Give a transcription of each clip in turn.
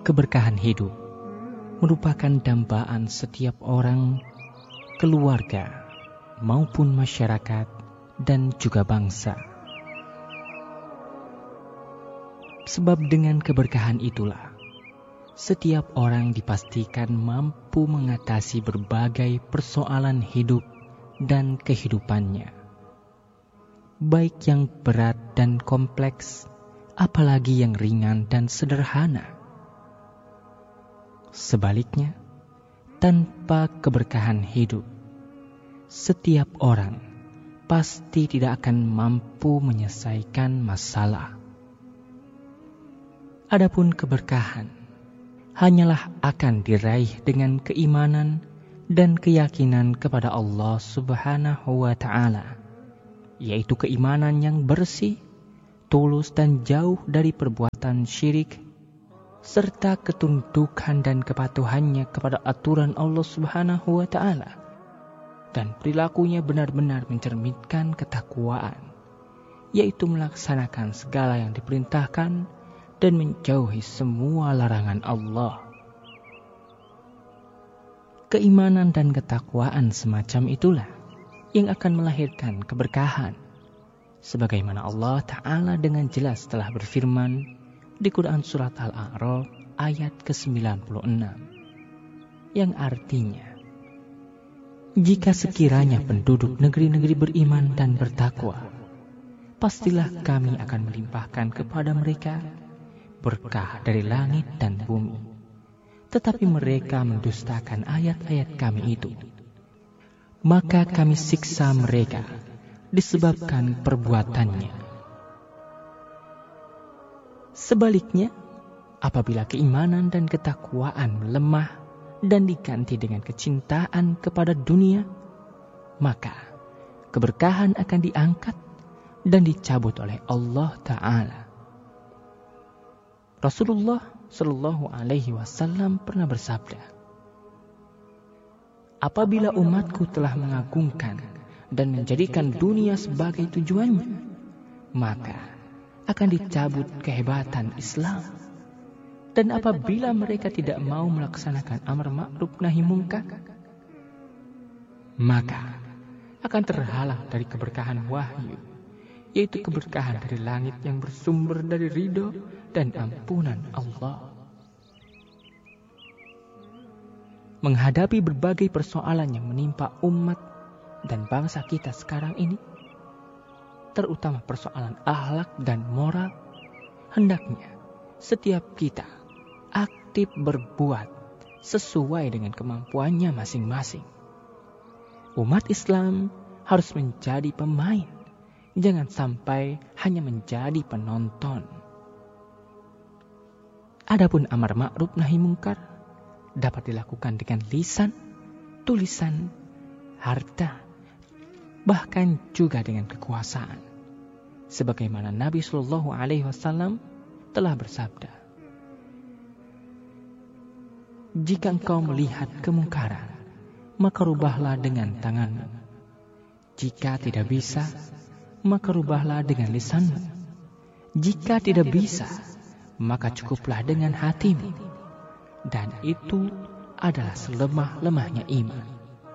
Keberkahan hidup merupakan dambaan setiap orang, keluarga, maupun masyarakat dan juga bangsa. Sebab dengan keberkahan itulah setiap orang dipastikan mampu mengatasi berbagai persoalan hidup dan kehidupannya, baik yang berat dan kompleks, apalagi yang ringan dan sederhana. Sebaliknya, tanpa keberkahan hidup, setiap orang pasti tidak akan mampu menyelesaikan masalah. Adapun keberkahan hanyalah akan diraih dengan keimanan dan keyakinan kepada Allah Subhanahu wa Ta'ala, yaitu keimanan yang bersih, tulus dan jauh dari perbuatan syirik, serta ketundukan dan kepatuhannya kepada aturan Allah Subhanahu wa Ta'ala, dan perilakunya benar-benar mencerminkan ketakwaan, yaitu melaksanakan segala yang diperintahkan dan menjauhi semua larangan Allah. Keimanan dan ketakwaan semacam itulah yang akan melahirkan keberkahan, sebagaimana Allah Ta'ala dengan jelas telah berfirman di Quran Surat Al-A'raf ayat ke-96, yang artinya, jika sekiranya penduduk negeri-negeri beriman dan bertakwa, pastilah kami akan melimpahkan kepada mereka berkah dari langit dan bumi. Tetapi mereka mendustakan ayat-ayat kami itu, maka kami siksa mereka disebabkan perbuatannya. Sebaliknya, apabila keimanan dan ketakwaan melemah dan diganti dengan kecintaan kepada dunia, maka keberkahan akan diangkat dan dicabut oleh Allah Ta'ala. Rasulullah Shallallahu Alaihi Wasallam pernah bersabda, apabila umatku telah mengagungkan dan menjadikan dunia sebagai tujuannya, maka akan dicabut kehebatan Islam. Dan apabila mereka tidak mau melaksanakan amar ma'ruf nahi munkar, maka akan terhalang dari keberkahan wahyu, yaitu keberkahan dari langit yang bersumber dari ridho dan ampunan Allah. Menghadapi berbagai persoalan yang menimpa umat dan bangsa kita sekarang ini, terutama persoalan akhlak dan moral, hendaknya setiap kita aktif berbuat sesuai dengan kemampuannya masing-masing. Umat Islam harus menjadi pemain, jangan sampai hanya menjadi penonton. Adapun amar ma'ruf nahi munkar dapat dilakukan dengan lisan, tulisan, harta, bahkan juga dengan kekuasaan. Sebagaimana Nabi Shallallahu Alaihi Wasallam telah bersabda, jika engkau melihat kemungkaran, maka rubahlah dengan tanganmu. Jika tidak bisa, maka rubahlah dengan lisanmu. Jika tidak bisa, maka cukuplah dengan hatimu. Dan itu adalah selemah-lemahnya iman.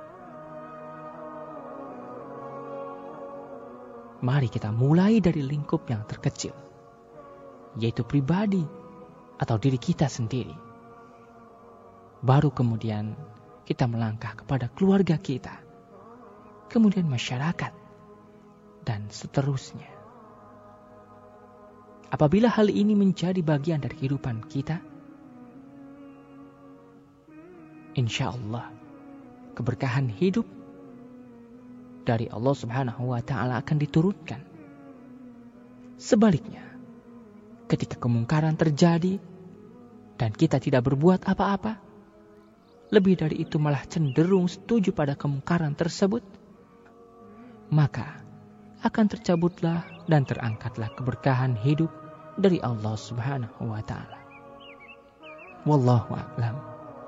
Mari kita mulai dari lingkup yang terkecil, yaitu pribadi atau diri kita sendiri. Baru kemudian kita melangkah kepada keluarga kita, kemudian masyarakat, dan seterusnya. Apabila hal ini menjadi bagian dari kehidupan kita, insya Allah keberkahan hidup dari Allah Subhanahu wa Ta'ala akan diturunkan. Sebaliknya, ketika kemungkaran terjadi dan kita tidak berbuat apa-apa, lebih dari itu malah cenderung setuju pada kemungkaran tersebut, maka akan tercabutlah dan terangkatlah keberkahan hidup dari Allah Subhanahu wa Ta'ala. Wallahu a'lam.